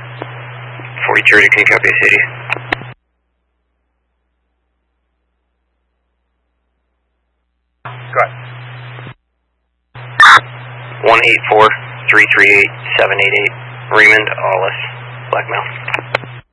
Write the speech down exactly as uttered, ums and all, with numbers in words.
forty Georgia, can you copy city? Go ahead. one eight four, three three eight, seven eight eight, Raymond Aulis, blackmail.